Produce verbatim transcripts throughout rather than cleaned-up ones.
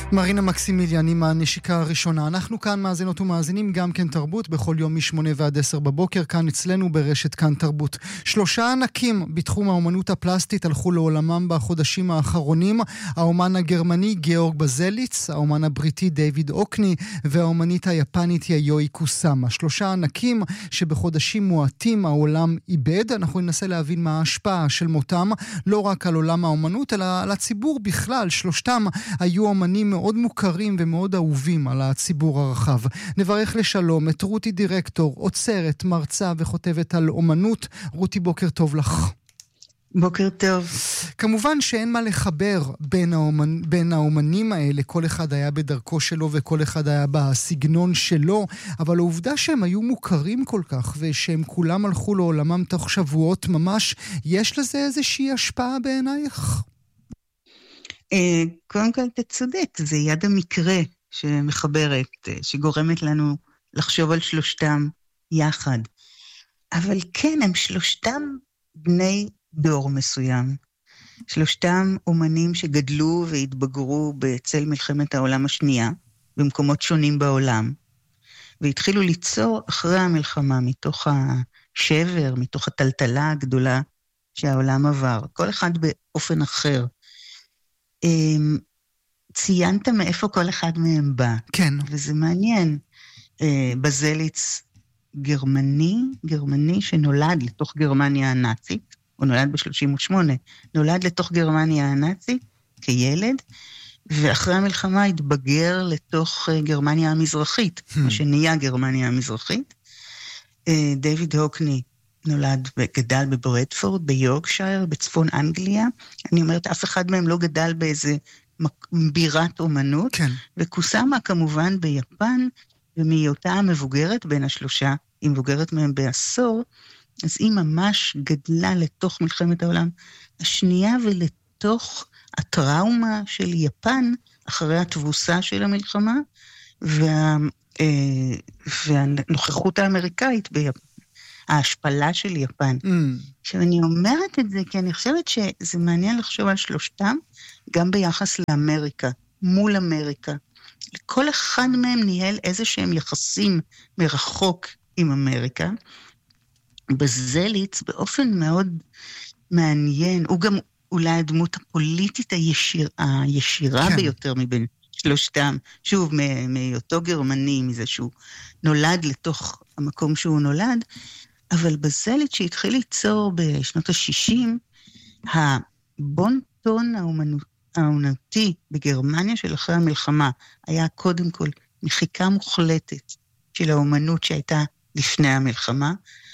מרינה מקסימיליאן עם הנשיקה הראשונה. אנחנו כאן מאזינות ומאזינים גם כן תרבות בכל יום משמונה ועד עשר בבוקר, כאן אצלנו ברשת כאן תרבות. שלושה ענקים בתחום האומנות הפלסטית הלכו לעולמם בחודשים האחרונים: האומן הגרמני גיאורג בזליץ, האומן הבריטי דיוויד אוקני והאומנית היפנית יאיוי קוסאמה. שלושה ענקים שבחודשים מועטים העולם איבד. אנחנו ננסה להבין מה ההשפעה של מותם לא רק על עולם האומנות אלא על הציבור בכלל. שלושתם היו אומנים מאוד מוכרים ומאוד אהובים על הציבור הרחב. נברך לשלום את רותי דירקטור, עוצרת, מרצה וכותבת על אומנות. רותי, בוקר טוב לך. בוקר טוב. כמובן שאין מה לחבר בין, האומנ... בין האומנים האלה, כל אחד היה בדרכו שלו וכל אחד היה בסגנון שלו, אבל העובדה שהם היו מוכרים כל כך ושהם כולם הלכו לעולמם תוך שבועות ממש, יש לזה איזושהי השפעה בעינייך? קודם כל אתה צודק, זה יד המקרה שמחברת, שגורמת לנו לחשוב על שלושתם יחד. אבל כן, הם שלושתם בני דור מסוים. שלושתם אומנים שגדלו והתבגרו בצל מלחמת העולם השנייה, במקומות שונים בעולם, והתחילו ליצור אחרי המלחמה, מתוך השבר, מתוך הטלטלה הגדולה שהעולם עבר. כל אחד באופן אחר. ציינת מאיפה כל אחד מהם בא. כן. וזה מעניין. בזליץ גרמני, גרמני שנולד לתוך גרמניה הנאצית, הוא נולד ב-שלושים ושמונה, נולד לתוך גרמניה הנאצית כילד, ואחרי המלחמה התבגר לתוך גרמניה המזרחית, hmm. מה שנהיה גרמניה המזרחית. דיוויד הוקני נולד וגדל בברדפורד, ביורקשייר, בצפון אנגליה. אני אומרת, אף אחד מהם לא גדל באיזה בירת אומנות. כן. וקוסאמה כמובן ביפן, ומהיותה המבוגרת בין השלושה, היא מבוגרת מהם בעשור, אז היא ממש גדלה לתוך מלחמת העולם השנייה, ולתוך הטראומה של יפן, אחרי התבוסה של המלחמה, וה, והנוכחות האמריקאית ביפן. ההשפלה של יפן. Mm. עכשיו אני אומרת את זה, כי אני חושבת שזה מעניין לחשוב על שלושתם, גם ביחס לאמריקה, מול אמריקה. לכל אחד מהם ניהל איזה שהם יחסים מרחוק עם אמריקה. בזליץ, באופן מאוד מעניין, הוא גם אולי הדמות הפוליטית הישיר, הישירה כן. ביותר מבין שלושתם. שוב, מאותו גרמני, מזה שהוא נולד לתוך המקום שהוא נולד, אבל בזליץ שהתחיל ליצור בשנות ה-שישים, הבון-טון האומנותי בגרמניה של אחרי המלחמה, היה קודם כל מחיקה מוחלטת של האומנות שהייתה לפני המלחמה,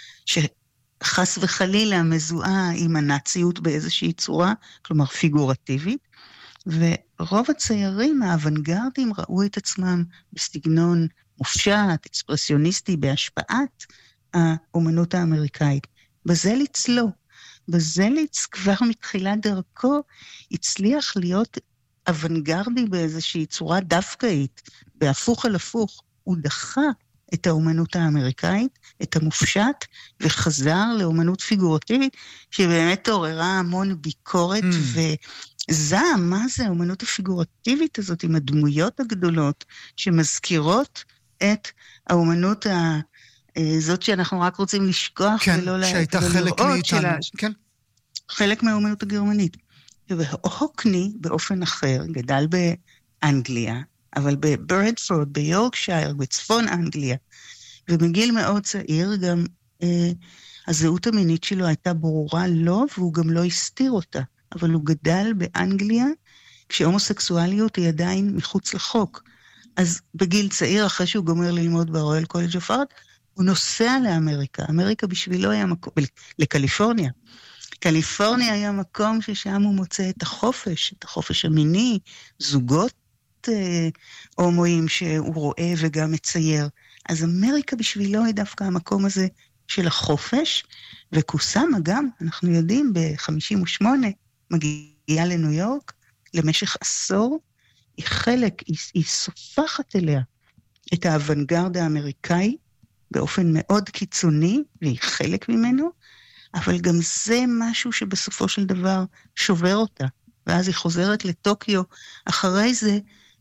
שחס וחלילה מזוהה עם הנאציות באיזושהי צורה, כלומר פיגורטיבית, ורוב הציירים האוונגרדים ראו את עצמם בסגנון מופשט, אקספרסיוניסטי, בהשפעת האומנות האמריקאית. בזליץ לא. בזליץ כבר מתחילת דרכו הצליח להיות אוונגרדי באיזושהי צורה דווקאית, בהפוך אל הפוך. הוא דחה את האומנות האמריקאית, את המופשט, וחזר לאומנות פיגורטיבית, שבאמת עוררה המון ביקורת mm. וזעם. מה זה האומנות הפיגורטיבית הזאת עם הדמויות הגדולות, שמזכירות את האומנות ה... זאת שאנחנו רק רוצים לשכוח כן, ולא שהייתה חלק מאיתנו. שלה, כן. חלק מהאומנות הגרמנית. והוקני באופן אחר גדל באנגליה, אבל בברדפורד, ביורקשייר, בצפון אנגליה, ומגיל מאוד צעיר גם אה, הזהות המינית שלו הייתה ברורה לו, והוא גם לא הסתיר אותה. אבל הוא גדל באנגליה, כשהומוסקסואליות היא עדיין מחוץ לחוק. אז בגיל צעיר, אחרי שהוא גומר ללמוד ברויאל קולג' אוף ארט, הוא נוסע לאמריקה. אמריקה בשבילו היה מקום, לקליפורניה. קליפורניה היה מקום ששם הוא מוצא את החופש, את החופש המיני, זוגות אה, הומואים שהוא רואה וגם מצייר. אז אמריקה בשבילו היא דווקא המקום הזה של החופש, וקוסאמה גם, אנחנו יודעים, ב-חמישים ושמונה מגיעה לניו יורק, למשך עשור, היא חלק, היא, היא סופחת אליה את האוונגרד האמריקאי, באופן מאוד קיצוני, והיא חלק ממנו, אבל גם זה משהו שבסופו של דבר שובר אותה, ואז היא חוזרת לטוקיו, אחרי זה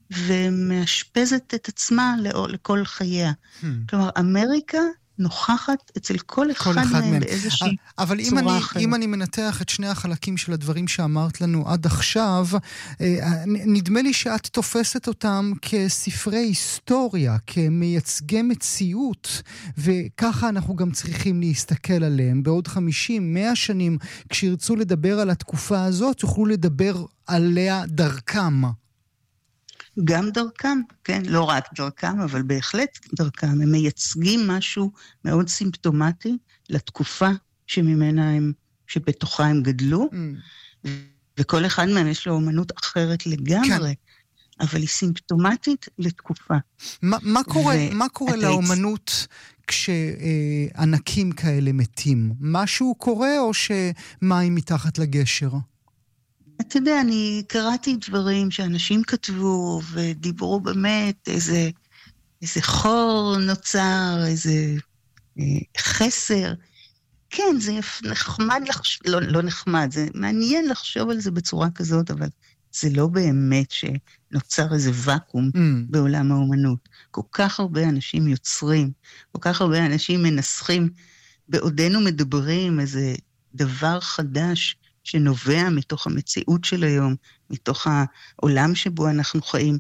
ומאשפזת את עצמה לכל חייה. Hmm. כלומר, אמריקה נוכחת אצל כל אחד, כל אחד מהם, מהם באיזושהי אבל אם אני, אם אני מנתח את שני החלקים של הדברים שאמרת לנו עד עכשיו, נדמה לי שאת תופסת אותם כספרי היסטוריה, כמייצגי מציאות, וככה אנחנו גם צריכים להסתכל עליהם. בעוד חמישים, מאה שנים, כשירצו לדבר על התקופה הזאת, יוכלו לדבר עליה דרכם. גם דרכם, כן, לא רק דרכם, אבל בהחלט דרכם. הם מייצגים משהו מאוד סימפטומטי לתקופה שממנה הם, שבתוכה הם גדלו, mm. וכל אחד מהם יש לו אומנות אחרת לגמרי, כן. אבל היא סימפטומטית לתקופה. מה, מה קורה, מה קורה לאומנות כשענקים כאלה מתים? משהו קורה או שמים מתחת לגשר? אתה יודע, אני קראתי דברים שאנשים כתבו ודיברו באמת איזה, איזה חור נוצר, איזה אה, חסר. כן, זה נחמד לחשוב, לא, לא נחמד, זה מעניין לחשוב על זה בצורה כזאת, אבל זה לא באמת שנוצר איזה וקום mm. בעולם האומנות. כל כך הרבה אנשים יוצרים, כל כך הרבה אנשים מנסחים, בעודנו מדברים איזה דבר חדש, שנובע מתוך המציאות של היום, מתוך העולם שבו אנחנו חיים.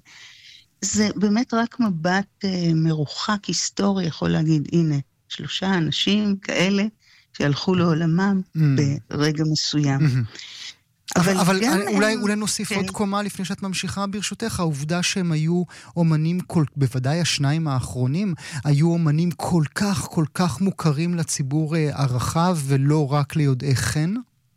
זה באמת רק מבט אה, מרוחק היסטורי, יכול להגיד, הנה, שלושה אנשים כאלה שהלכו לעולמם mm. ברגע מסוים. Mm-hmm. אבל, אבל גם אולי, הם... אולי נוסיף כן. עוד קומה לפני שאת ממשיכה ברשותך, העובדה שהם היו אומנים, כל, בוודאי השניים האחרונים, היו אומנים כל כך, כל כך מוכרים לציבור אה, הרחב, ולא רק ליודעי חן?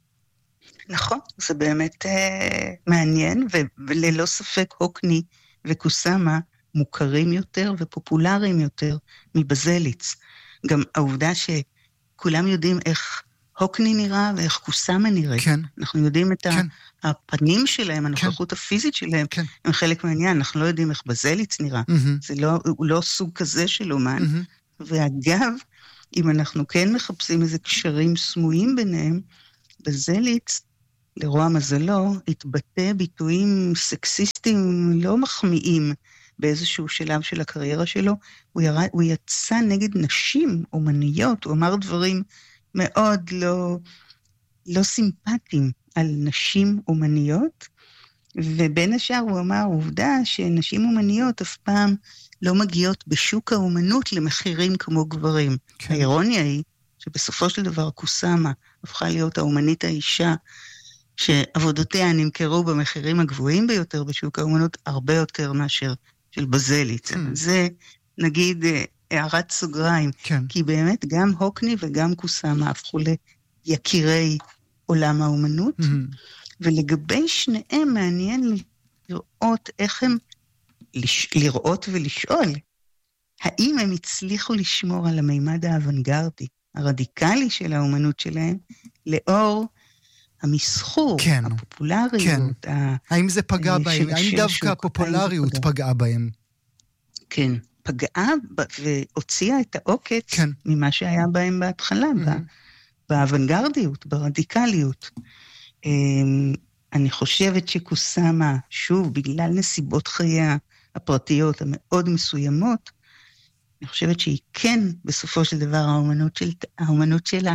נכון, זה באמת אה, מעניין, וללא ספק הוקני וקוסמה מוכרים יותר ופופולריים יותר מבזליץ. גם העובדה שכולם יודעים איך הוקני נראה ואיך קוסמה נראית. כן. אנחנו יודעים את כן. הפנים שלהם, הנוכחות כן. הפיזית שלהם, כן. הם חלק מהעניין, אנחנו לא יודעים איך בזליץ נראה. Mm-hmm. זה לא, הוא לא סוג כזה של אומן. Mm-hmm. ואגב, אם אנחנו כן מחפשים איזה קשרים סמויים ביניהם, בזליץ, לרוע מזלו, התבטא ביטויים סקסיסטיים לא מחמיאים באיזשהו שלב של הקריירה שלו. הוא, ירד, הוא יצא נגד נשים אומניות, הוא אמר דברים מאוד לא, לא סימפטיים על נשים אומניות, ובין השאר הוא אמר, עובדה שנשים אומניות אף פעם לא מגיעות בשוק האומנות למחירים כמו גברים. כן. האירוניה היא שבסופו של דבר קוסמה הפכה להיות האומנית האישה, שעבודותיה נמכרו במחירים הגבוהים ביותר בשוק האומנות, הרבה יותר מאשר של בזליץ. כן. זה נגיד הערת סוגריים, כן. כי באמת גם הוקני וגם קוסמה הפכו ליקירי עולם האומנות, mm-hmm. ולגבי שניהם מעניין לראות איך הם, לש... לראות ולשאול, האם הם הצליחו לשמור על המימד האוונגרדי, הרדיקלי של האומנות שלהם, לאור המסחור, כן. הפופולריות. כן. ה... האם זה פגע בהם? האם דווקא הפופולריות פגעה בהם? כן, פגעה והוציאה את העוקץ כן. ממה שהיה בהם בהתחלה, mm-hmm. באוונגרדיות, ברדיקליות. אני חושבת שקוסמה, שוב, בגלל נסיבות חייה הפרטיות המאוד מסוימות, אני חושבת שהיא כן, בסופו של דבר, האומנות, של, האומנות שלה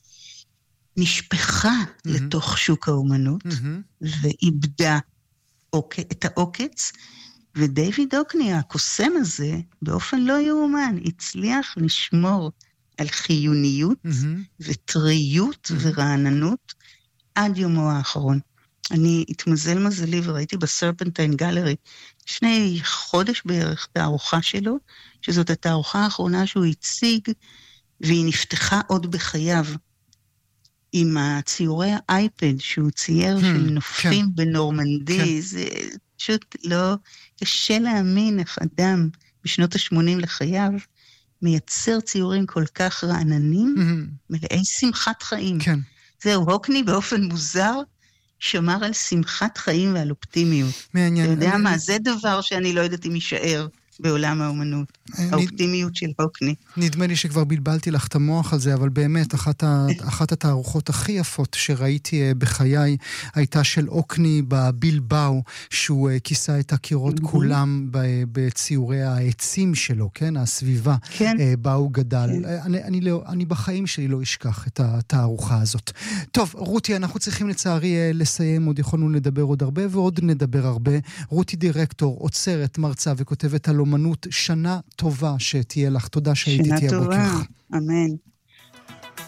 נשפחה mm-hmm. לתוך שוק האומנות, mm-hmm. ואיבדה את העוקץ, ודייוויד הוקני, הקוסם הזה, באופן לא יאומן, הצליח לשמור על חיוניות mm-hmm. וטריות mm-hmm. ורעננות עד יומו האחרון. אני התמזל מזלי וראיתי בסרפנטיין גלרי לפני חודש בערך תערוכה שלו, שזאת התערוכה האחרונה שהוא הציג, והיא נפתחה עוד בחייו, עם הציורי האייפד שהוא צייר hmm, של נופים כן. בנורמנדי, כן. זה פשוט לא קשה להאמין איך אדם בשנות ה-שמונים לחייו, מייצר ציורים כל כך רעננים, mm-hmm. מלאי שמחת חיים. כן. זהו, הוקני באופן מוזר, שמר על שמחת חיים ועל אופטימיות. מעניין. אתה יודע אני... מה, זה דבר שאני לא יודעת אם יישאר בעולם האומנות. האופטימיות של הוקני. נדמה לי שכבר בלבלתי לך את המוח על זה, אבל באמת, אחת, ה, אחת התערוכות הכי יפות שראיתי בחיי, הייתה של הוקני בבילבאו, שהוא כיסה את הקירות כולם בציורי העצים שלו, כן? הסביבה, כן. בה הוא גדל. כן. אני, אני, לא, אני בחיים שלי לא אשכח את התערוכה הזאת. טוב, רותי, אנחנו צריכים לצערי לסיים, עוד יכולנו לדבר עוד הרבה, ועוד נדבר הרבה. רותי דירקטור, עוצרת, מרצה וכותבת על אומנות, שנה טובה שתהיה לך. תודה שהייתי איתי הבוקר. שנה טובה, אמן.